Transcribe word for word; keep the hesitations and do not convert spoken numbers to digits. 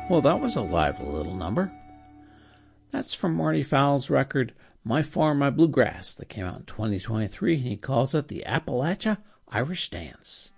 Well, that was a lively little number. That's from Marty Fowl's record, My Farm, My Bluegrass, that came out in twenty twenty-three, and he calls it the Appalachia Irish Dance.